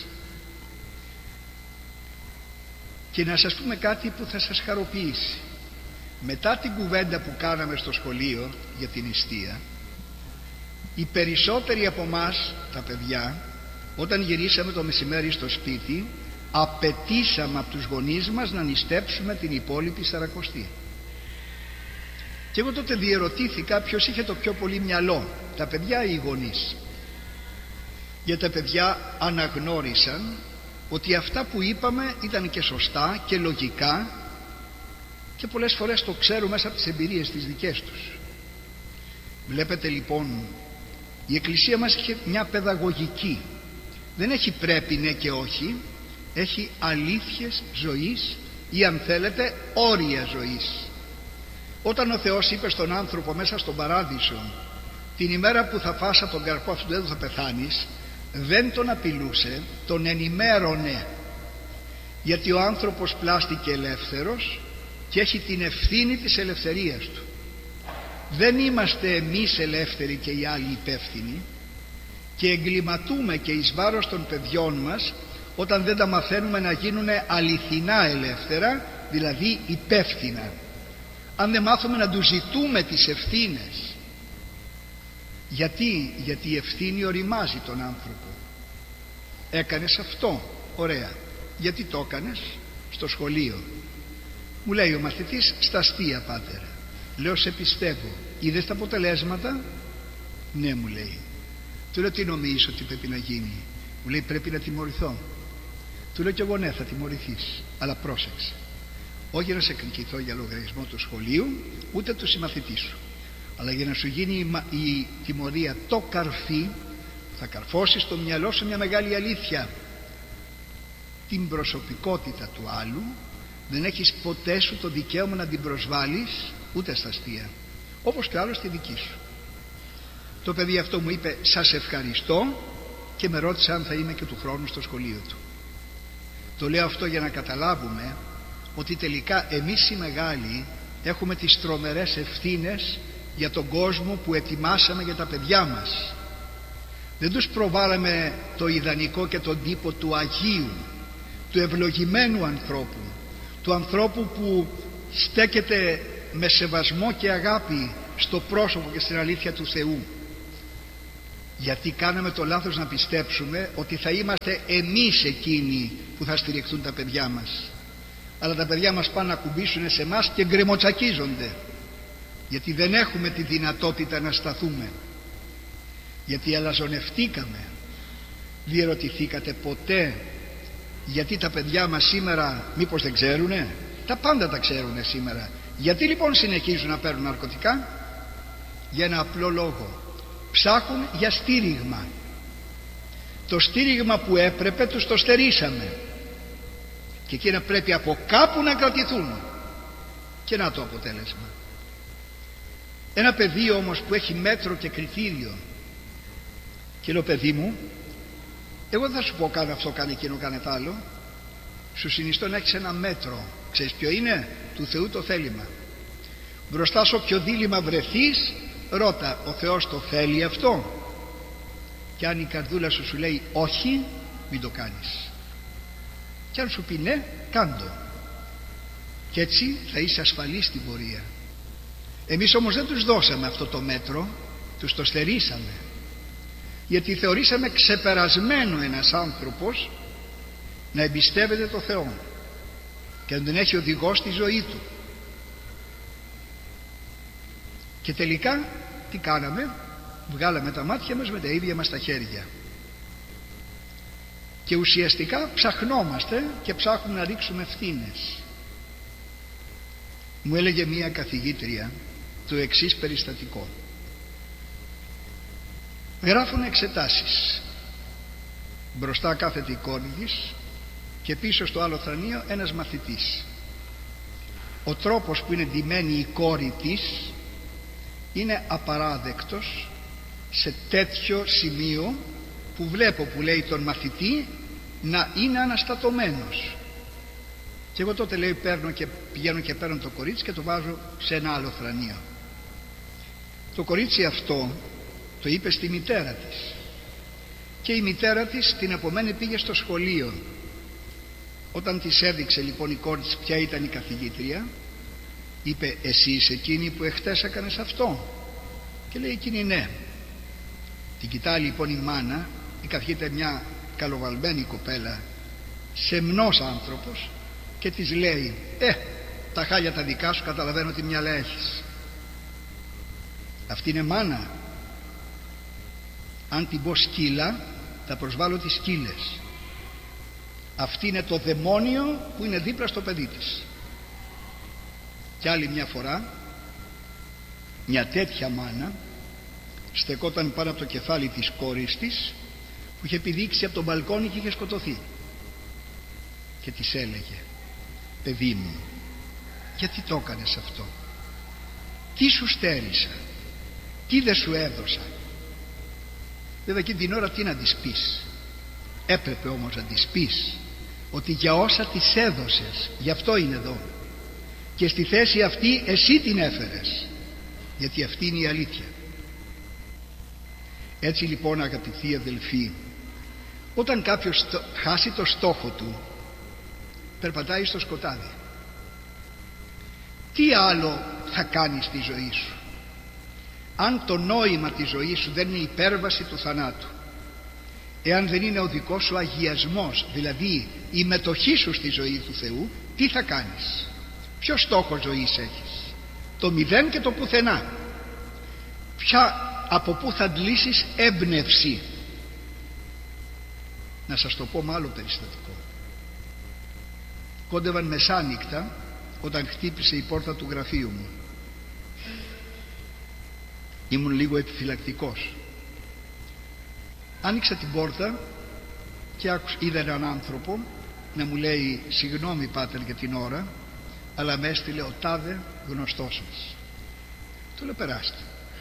και να σας πούμε κάτι που θα σας χαροποιήσει. Μετά την κουβέντα που κάναμε στο σχολείο για την νηστεία, οι περισσότεροι από μας τα παιδιά, όταν γυρίσαμε το μεσημέρι στο σπίτι, απαιτήσαμε από τους γονείς μας να νηστέψουμε την υπόλοιπη Σαρακοστή. Και εγώ τότε διερωτήθηκα ποιος είχε το πιο πολύ μυαλό, τα παιδιά ή οι γονείς. Γιατί τα παιδιά αναγνώρισαν ότι αυτά που είπαμε ήταν και σωστά και λογικά, και πολλές φορές το ξέρουν μέσα από τις εμπειρίες τις δικές τους. Βλέπετε λοιπόν, η Εκκλησία μας έχει μια παιδαγωγική, δεν έχει πρέπει ναι και όχι, έχει αλήθειες ζωής ή αν θέλετε όρια ζωής. Όταν ο Θεός είπε στον άνθρωπο μέσα στον παράδεισο, την ημέρα που θα φας από τον καρπό αυτού του θα πεθάνεις, δεν τον απειλούσε, τον ενημέρωνε, γιατί ο άνθρωπος πλάστηκε ελεύθερος και έχει την ευθύνη της ελευθερίας του. Δεν είμαστε εμείς ελεύθεροι και οι άλλοι υπεύθυνοι, και εγκληματούμε και εις βάρος των παιδιών μας όταν δεν τα μαθαίνουμε να γίνουν αληθινά ελεύθερα, δηλαδή υπεύθυνα. Αν δεν μάθουμε να τους ζητούμε τις ευθύνες. Γιατί η ευθύνη οριμάζει τον άνθρωπο. Έκανες αυτό, ωραία, γιατί το έκανες? Στο σχολείο. Μου λέει ο μαθητής, στα αστεία πάτερ. Λέω, σε πιστεύω. Είδες τα αποτελέσματα? Ναι, μου λέει. Του λέω, τι νομίζεις ότι πρέπει να γίνει? Μου λέει, πρέπει να τιμωρηθώ. Του λέω κι εγώ, ναι, θα τιμωρηθείς, αλλά πρόσεξε, όχι να σε εκδικηθώ για λογαριασμό του σχολείου ούτε του συμμαθητή σου, αλλά για να σου γίνει η τιμωρία το καρφί, θα καρφώσεις στο μυαλό σου μια μεγάλη αλήθεια, την προσωπικότητα του άλλου δεν έχεις ποτέ σου το δικαίωμα να την προσβάλλεις ούτε στα αστεία, όπως και άλλος τη δική σου. Το παιδί αυτό μου είπε σας ευχαριστώ και με ρώτησε αν θα είμαι και του χρόνου στο σχολείο του. Το λέω αυτό για να καταλάβουμε ότι τελικά εμείς οι μεγάλοι έχουμε τις τρομερές ευθύνες για τον κόσμο που ετοιμάσαμε για τα παιδιά μας. Δεν τους προβάλαμε το ιδανικό και τον τύπο του Αγίου, του ευλογημένου ανθρώπου, του ανθρώπου που στέκεται με σεβασμό και αγάπη στο πρόσωπο και στην αλήθεια του Θεού. Γιατί κάναμε το λάθος να πιστέψουμε ότι θα είμαστε εμείς εκείνοι που θα στηριχθούν τα παιδιά μας. Αλλά τα παιδιά μας πάνε να κουμπίσουν σε εμάς και γκρεμοτσακίζονται, γιατί δεν έχουμε τη δυνατότητα να σταθούμε, γιατί αλαζονευτήκαμε. Διερωτηθήκατε ποτέ γιατί τα παιδιά μας σήμερα μήπως δεν ξέρουνε? Τα πάντα τα ξέρουνε σήμερα. Γιατί λοιπόν συνεχίζουν να παίρνουν ναρκωτικά? Για ένα απλό λόγο: ψάχνουν για στήριγμα. Το στήριγμα που έπρεπε τους το στερήσαμε, και εκείνα πρέπει από κάπου να κρατηθούν. Και να το αποτέλεσμα. Ένα παιδί όμως που έχει μέτρο και κριτήριο και λέω: παιδί μου, εγώ δεν θα σου πω κάνε αυτό, κάνε εκείνο, κάνε τ' άλλο. Σου συνιστώ να έχεις ένα μέτρο. Ξέρεις ποιο είναι? Του Θεού το θέλημα. Μπροστά σε όποιο δίλημμα βρεθείς, ρώτα: ο Θεός το θέλει αυτό? Και αν η καρδούλα σου λέει όχι, μην το κάνεις. Και αν σου πει ναι, κάντο. Και έτσι θα είσαι ασφαλής στην πορεία. Εμείς όμως δεν τους δώσαμε αυτό το μέτρο, τους το στερήσαμε, γιατί θεωρήσαμε ξεπερασμένο ένας άνθρωπος να εμπιστεύεται το Θεό και να τον έχει οδηγό στη ζωή του. Και τελικά τι κάναμε? Βγάλαμε τα μάτια μας με τα ίδια μας τα χέρια, και ουσιαστικά ψαχνόμαστε και ψάχνουμε να ρίξουμε ευθύνες. Μου έλεγε μία καθηγήτρια το εξής περιστατικό: γράφουν εξετάσεις, μπροστά κάθεται η κόρη της και πίσω στο άλλο θρανείο ένας μαθητής. Ο τρόπος που είναι ντυμένη η κόρη της είναι απαράδεκτος σε τέτοιο σημείο που βλέπω, που λέει, τον μαθητή να είναι αναστατωμένος. Και εγώ τότε, λέει, πηγαίνω και παίρνω το κορίτσι και το βάζω σε ένα άλλο θρανείο. Το κορίτσι αυτό το είπε στη μητέρα της, και η μητέρα της την επομένη πήγε στο σχολείο. Όταν της έδειξε λοιπόν η κόρη της ποια ήταν η καθηγήτρια, είπε: εσύ είσαι εκείνη που εχθές έκανες αυτό? Και λέει εκείνη ναι. Την κοιτάει λοιπόν η μάνα, η καθηγήτρια, μια καλοβαλμένη κοπέλα, σεμνός άνθρωπος, και της λέει: τα χάλια τα δικά σου, καταλαβαίνω τι μυαλά έχεις. Αυτή είναι μάνα? Αν την πω σκύλα, θα προσβάλλω τις σκύλες. Αυτή είναι το δαιμόνιο που είναι δίπλα στο παιδί της. Και άλλη μια φορά μια τέτοια μάνα στεκόταν πάνω από το κεφάλι της κόρης της, που είχε πηδήξει από τον μπαλκόνι και είχε σκοτωθεί, και της έλεγε: παιδί μου, γιατί το έκανες αυτό? Τι σου στέρισα? Τι δεν σου έδωσα? Βέβαια εκείνη την ώρα τι να της πεις? Έπρεπε όμως να της πεις ότι για όσα της έδωσες, γι' αυτό είναι εδώ, και στη θέση αυτή εσύ την έφερες, γιατί αυτή είναι η αλήθεια. Έτσι λοιπόν, αγαπητοί αδελφοί, όταν κάποιος χάσει το στόχο του, περπατάει στο σκοτάδι. Τι άλλο θα κάνει στη ζωή σου? Αν το νόημα της ζωής σου δεν είναι η υπέρβαση του θανάτου, εάν δεν είναι ο δικός σου αγιασμός, δηλαδή η μετοχή σου στη ζωή του Θεού, τι θα κάνεις? Ποιο στόχο ζωής έχεις? Το μηδέν και το πουθενά. Από πού θα αντλήσεις έμπνευση? Να σας το πω με άλλο περιστατικό. Κόντευαν μεσάνυχτα όταν χτύπησε η πόρτα του γραφείου μου. Ήμουν λίγο επιφυλακτικός. Άνοιξα την πόρτα και είδα έναν άνθρωπο να μου λέει: συγγνώμη πάτερ για την ώρα, αλλά με έστειλε ο τάδε γνωστός σας. Του λέω: περάστε.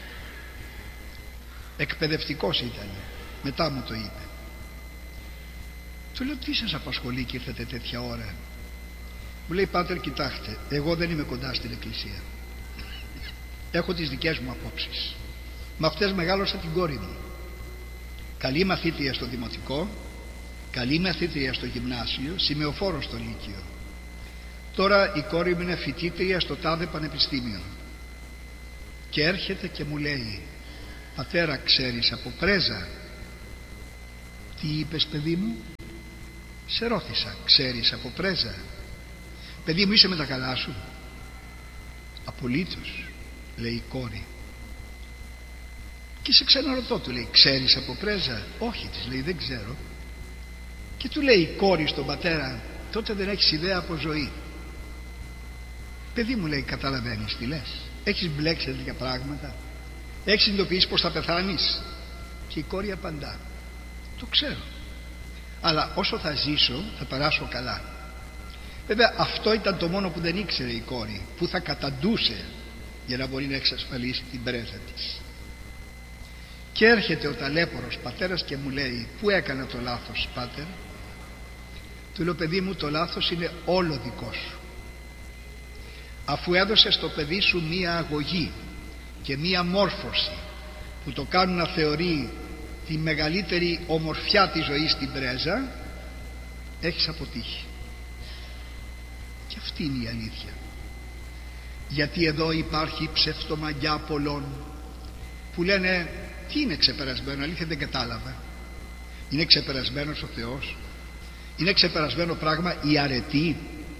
Εκπαιδευτικός ήταν, μετά μου το είπε. Του λέω: τι σας απασχολεί και ήρθατε τέτοια ώρα? Μου λέει: πάτερ, κοιτάξτε, εγώ δεν είμαι κοντά στην εκκλησία, έχω τις δικές μου απόψεις, με αυτές μεγάλωσα την κόρη μου. Καλή μαθήτρια στο δημοτικό, καλή μαθήτρια στο γυμνάσιο, σημεοφόρος στο λύκειο. Τώρα η κόρη μου είναι φοιτήτρια στο τάδε πανεπιστήμιο. Και έρχεται και μου λέει: πατέρα, ξέρεις από πρέζα? Τι είπες, παιδί μου? Σε ρώτησα, ξέρεις από πρέζα? Παιδί μου, είσαι με τα καλά σου? Απολύτως, λέει η κόρη. Και σε ξαναρωτώ, του λέει, ξέρεις από πρέζα? Όχι, της λέει, δεν ξέρω. Και του λέει η κόρη στον πατέρα, τότε δεν έχεις ιδέα από ζωή. Παιδί μου, λέει, καταλαβαίνεις τι λες? Έχεις μπλέξει τέτοια πράγματα? Έχεις συνειδητοποιήσει πως θα πεθάνεις? Και η κόρη απαντά, το ξέρω, αλλά όσο θα ζήσω θα περάσω καλά. Βέβαια αυτό ήταν το μόνο που δεν ήξερε η κόρη, που θα καταντούσε για να μπορεί να εξασφαλίσει την πρέζα της. Και έρχεται ο ταλέπορος πατέρας και μου λέει, πού έκανα το λάθος, πάτερ? Του λέω, παιδί μου, το λάθος είναι όλο δικό σου. Αφού έδωσες στο παιδί σου μία αγωγή και μία μόρφωση που το κάνουν να θεωρεί τη μεγαλύτερη ομορφιά της ζωής στην πρέζα, έχεις αποτύχει. Και αυτή είναι η αλήθεια. Γιατί εδώ υπάρχει ψευτομαγιά πολλών που λένε, τι είναι ξεπερασμένο? Αλήθεια δεν κατάλαβα. Είναι ξεπερασμένος ο Θεός? Είναι ξεπερασμένο πράγμα η αρετή?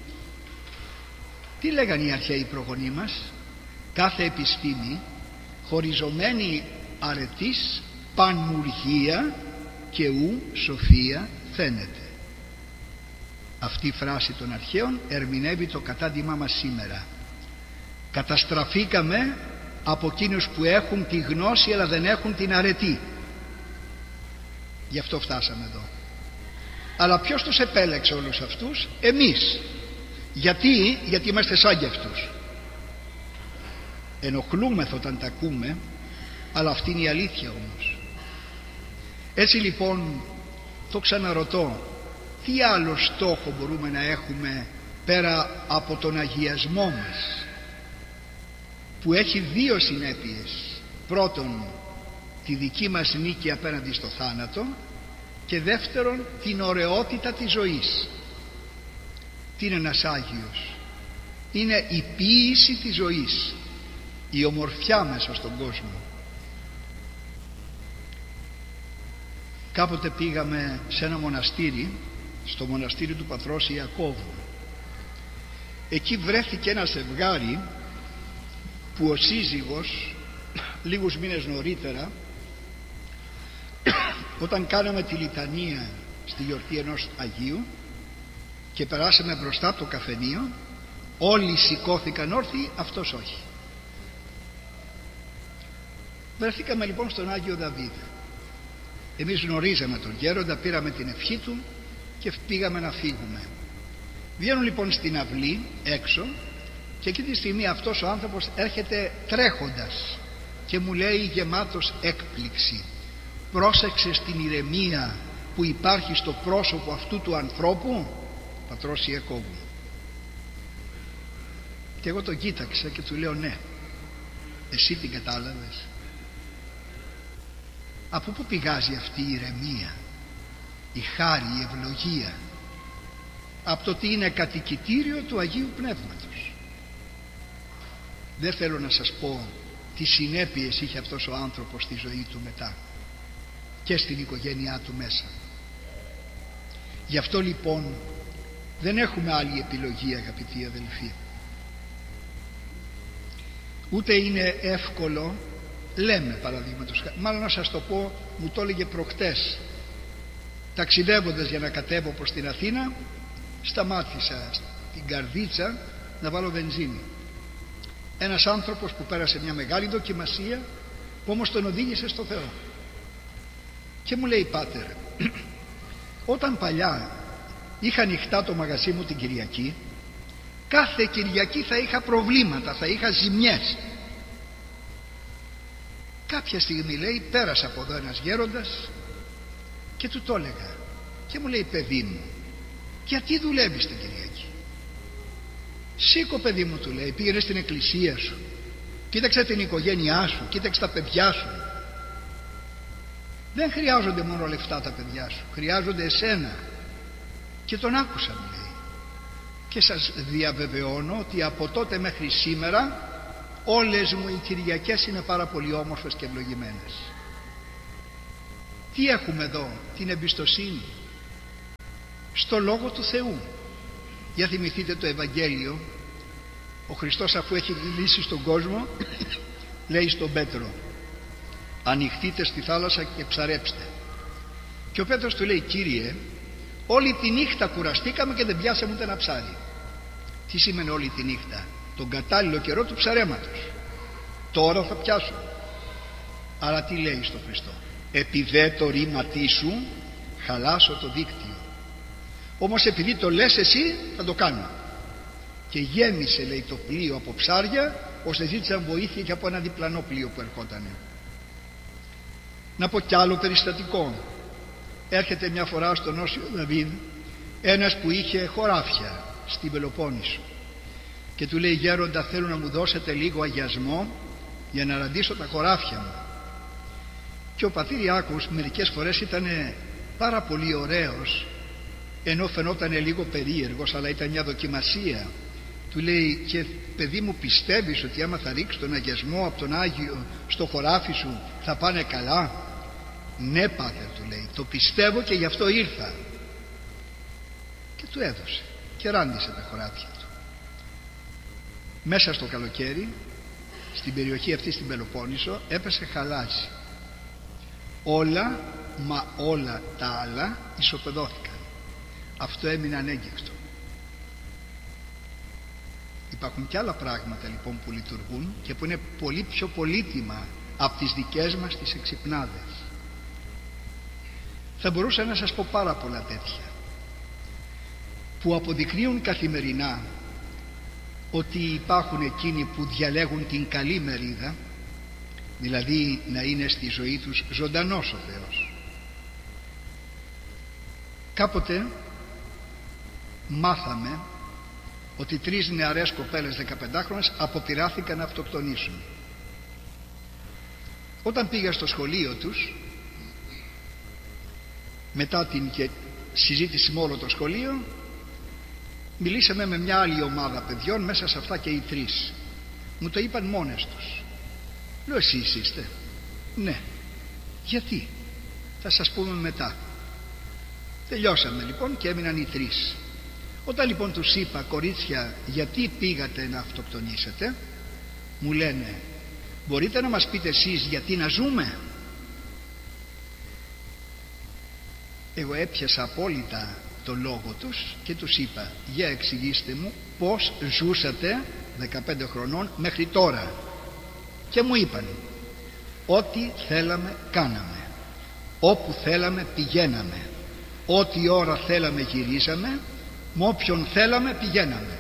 Τι λέγανε οι αρχαίοι προγονείς μας? Κάθε επιστήμη χωριζομένη αρετής πανμουργία και ου σοφία φαίνεται. Αυτή η φράση των αρχαίων ερμηνεύει το κατάντημά μας σήμερα. Καταστραφήκαμε από εκείνους που έχουν τη γνώση αλλά δεν έχουν την αρετή. Γι' αυτό φτάσαμε εδώ. Αλλά ποιος τους επέλεξε όλους αυτούς? Εμείς. Γιατί είμαστε σαν κι αυτούς. Ενοχλούμεθα όταν τα ακούμε, αλλά αυτή είναι η αλήθεια όμως. Έτσι λοιπόν το ξαναρωτώ, τι άλλο στόχο μπορούμε να έχουμε πέρα από τον αγιασμό μας, που έχει δύο συνέπειες? Πρώτον, τη δική μας νίκη απέναντι στο θάνατο, και δεύτερον, την ωραιότητα της ζωής. Τι είναι ένας Άγιος? Είναι η ποίηση της ζωής, η ομορφιά μέσα στον κόσμο. Κάποτε πήγαμε σε ένα μοναστήρι, στο μοναστήρι του πατρός Ιακώβου. Εκεί βρέθηκε ένα ζευγάρι που ο σύζυγος λίγους μήνες νωρίτερα, όταν κάναμε τη λιτανία στη γιορτή ενός Αγίου και περάσαμε μπροστά από το καφενείο, όλοι σηκώθηκαν όρθιοι, αυτός όχι. Βρεθήκαμε λοιπόν στον Άγιο Δαβίδ. Εμείς γνωρίζαμε τον γέροντα, πήραμε την ευχή του και πήγαμε να φύγουμε. Βγαίνουν λοιπόν στην αυλή έξω και εκεί τη στιγμή αυτός ο άνθρωπος έρχεται τρέχοντας και μου λέει γεμάτος έκπληξη, πρόσεξε στην ηρεμία που υπάρχει στο πρόσωπο αυτού του ανθρώπου, πατρός Ιακώβου. Και εγώ τον κοίταξα και του λέω, ναι, εσύ την κατάλαβες? Από πού πηγάζει αυτή η ηρεμία, η χάρη, η ευλογία? Από το ότι είναι κατοικητήριο του Αγίου Πνεύματος. Δεν θέλω να σας πω τι συνέπειες είχε αυτός ο άνθρωπος στη ζωή του μετά και στην οικογένειά του μέσα. Γι' αυτό λοιπόν δεν έχουμε άλλη επιλογή, αγαπητοί αδελφοί. Ούτε είναι εύκολο, λέμε παραδείγματος, μάλλον να σας το πω, μου το έλεγε προχτές, ταξιδεύοντας για να κατέβω προς την Αθήνα, σταμάτησα στην Καρδίτσα να βάλω βενζίνη. Ένας άνθρωπος που πέρασε μια μεγάλη δοκιμασία, που όμως τον οδήγησε στο Θεό, και μου λέει, πάτερ, όταν παλιά είχα ανοιχτά το μαγαζί μου την Κυριακή, κάθε Κυριακή θα είχα προβλήματα, θα είχα ζημιές. Κάποια στιγμή, λέει, πέρασε από εδώ ένας γέροντας και του το έλεγα και μου λέει, παιδί μου, γιατί δουλεύεις την Κυριακή? Σήκω, παιδί μου, του λέει, πήγαινε στην εκκλησία σου, κοίταξε την οικογένειά σου, κοίταξε τα παιδιά σου. Δεν χρειάζονται μόνο λεφτά τα παιδιά σου, χρειάζονται εσένα. Και τον άκουσα, μου λέει, και σας διαβεβαιώνω ότι από τότε μέχρι σήμερα Όλες μου οι Κυριακές είναι πάρα πολύ όμορφες και ευλογημένες. Τι έχουμε εδώ? Την εμπιστοσύνη στο Λόγο του Θεού. Για θυμηθείτε το Ευαγγέλιο. Ο Χριστός, αφού έχει λύσει στον κόσμο, λέει στον Πέτρο: ανοιχτείτε στη θάλασσα και ψαρέψτε. Και ο Πέτρος του λέει: Κύριε, όλη τη νύχτα κουραστήκαμε και δεν πιάσαμε ούτε ένα ψάρι. Τι σημαίνει όλη τη νύχτα? Τον κατάλληλο καιρό του ψαρέματος. Τώρα θα πιάσουμε. Αλλά τι λέει στον Χριστό? Επειδή το ρήματί σου χαλάσω το δίκτυο. Όμως επειδή το λες εσύ, θα το κάνω. Και γέμισε, λέει, το πλοίο από ψάρια, ώστε ζήτησαν βοήθεια και από ένα διπλανό πλοίο που ερχότανε. Να πω κι άλλο περιστατικό. Έρχεται μια φορά στον Όσιο Δαβίδ ένας που είχε χωράφια στην Πελοπόννησο και του λέει: γέροντα, θέλω να μου δώσετε λίγο αγιασμό για να ραντίσω τα χωράφια μου. Και ο πατήρ Ιάκωβος μερικές φορές ήταν πάρα πολύ ωραίος, ενώ φαινόταν λίγο περίεργος, αλλά ήταν μια δοκιμασία. Του λέει: και παιδί μου, πιστεύεις ότι άμα θα ρίξεις τον αγιασμό από τον Άγιο στο χωράφι σου θα πάνε καλά? Ναι πάτερ, του λέει, το πιστεύω και γι' αυτό ήρθα. Και του έδωσε και ράντισε τα χωράφια του. Μέσα στο καλοκαίρι, στην περιοχή αυτή στην Πελοπόννησο, έπεσε χαλάζι. Όλα, μα όλα τα άλλα ισοπεδώθηκαν. Αυτό έμεινε ανέγκυκτο. Υπάρχουν και άλλα πράγματα λοιπόν που λειτουργούν και που είναι πολύ πιο πολύτιμα από τις δικές μας τις εξυπνάδες. Θα μπορούσα να σας πω πάρα πολλά τέτοια που αποδεικνύουν καθημερινά ότι υπάρχουν εκείνοι που διαλέγουν την καλή μερίδα, δηλαδή να είναι στη ζωή τους ζωντανός ο Θεός. Κάποτε μάθαμε ότι 3 νεαρές κοπέλες 15χρονες αποπειράθηκαν να αυτοκτονήσουν. Όταν πήγα στο σχολείο τους, μετά την συζήτηση με όλο το σχολείο, μιλήσαμε με μια άλλη ομάδα παιδιών, μέσα σε αυτά και οι 3. Μου το είπαν μόνες τους. Λέω: εσείς είστε? Ναι. Γιατί? Θα σας πούμε μετά. Τελειώσαμε λοιπόν και έμειναν οι 3. Όταν λοιπόν τους είπα: κορίτσια, γιατί πήγατε να αυτοκτονήσετε? Μου λένε: μπορείτε να μας πείτε εσείς γιατί να ζούμε? Εγώ έπιασα απόλυτα το λόγο τους και τους είπα: για εξηγήστε μου πως ζούσατε 15 χρονών μέχρι τώρα. Και μου είπαν: ό,τι θέλαμε κάναμε, όπου θέλαμε πηγαίναμε, ό,τι ώρα θέλαμε γυρίζαμε, με όποιον θέλαμε πηγαίναμε.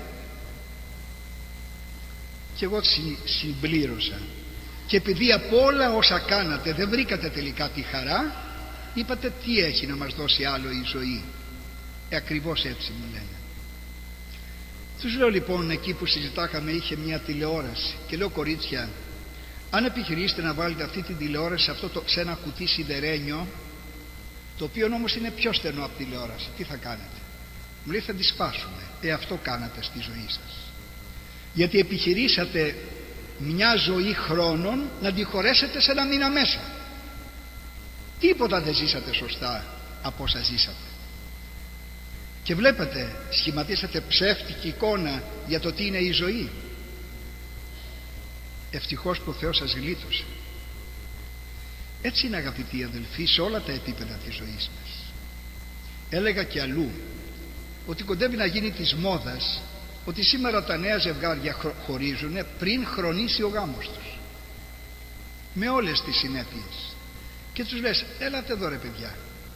Και εγώ συμπλήρωσα: και επειδή από όλα όσα κάνατε δεν βρήκατε τελικά τη χαρά, είπατε τι έχει να μας δώσει άλλο η ζωή? Ακριβώς έτσι μου λένε. Τους λέω λοιπόν, εκεί που συζητάχαμε είχε μια τηλεόραση και λέω: κορίτσια, αν επιχειρήσετε να βάλετε αυτή την τηλεόραση σε ένα κουτί σιδερένιο, το οποίο όμως είναι πιο στενό από τηλεόραση, τι θα κάνετε? Μου λέει: θα τη σπάσουμε. Αυτό κάνατε στη ζωή σας, γιατί επιχειρήσατε μια ζωή χρόνων να τη χωρέσετε σε 1 μήνα μέσα. Τίποτα δεν ζήσατε σωστά από όσα ζήσατε. Και βλέπετε, σχηματίσατε ψεύτικη εικόνα για το τι είναι η ζωή. Ευτυχώς που ο Θεός σας γλίτωσε. Έτσι είναι, αγαπητοί αδελφοί, σε όλα τα επίπεδα της ζωής μας. Έλεγα και αλλού ότι κοντεύει να γίνει της μόδας ότι σήμερα τα νέα ζευγάρια χωρίζουν πριν χρονίσει ο γάμος τους, με όλες τις συνέπειες. Και τους λες: έλατε εδώ ρε παιδιά,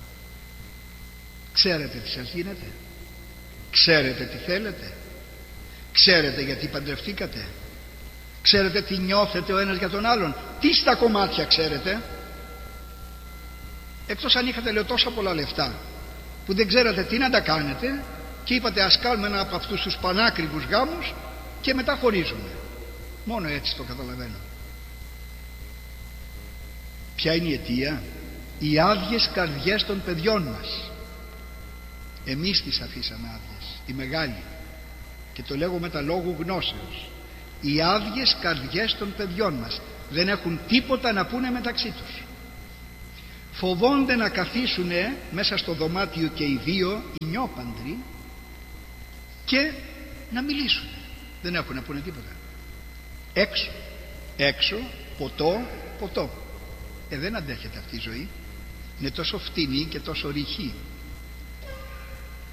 ξέρετε τι σας γίνεται? Ξέρετε τι θέλετε? Ξέρετε γιατί παντρευτήκατε? Ξέρετε τι νιώθετε ο ένας για τον άλλον? Τι στα κομμάτια ξέρετε? Εκτός αν είχατε, λέω, τόσα πολλά λεφτά που δεν ξέρατε τι να τα κάνετε και είπατε: ας κάνουμε ένα από αυτούς τους πανάκριβους γάμους και μετά χωρίζουμε. Μόνο έτσι το καταλαβαίνω. Ποια είναι η αιτία? Οι άδειες καρδιές των παιδιών μας. Εμείς τις αφήσαμε άδειες, οι μεγάλοι, και το λέγω με τα λόγου γνώσεως. οι άδειες καρδιές των παιδιών μας. Δεν έχουν τίποτα να πούνε μεταξύ τους. Φοβόνται να καθίσουν μέσα στο δωμάτιο και οι δύο, οι νιόπαντροι, και να μιλήσουν. Δεν έχουν να πούνε τίποτα. Έξω, ποτό. Δεν αντέχεται αυτή η ζωή. Είναι τόσο φτηνή και τόσο ρηχή.